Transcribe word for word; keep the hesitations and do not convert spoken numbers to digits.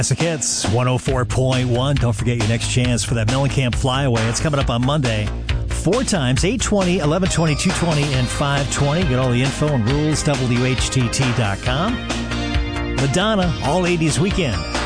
Classic Hits, one oh four point one. Don't forget your next chance for that Mellencamp Flyaway. It's coming up on Monday. Four times, eight twenty, eleven twenty, two twenty, and five twenty. Get all the info and rules, W H T T dot com. Madonna, All eighties Weekend.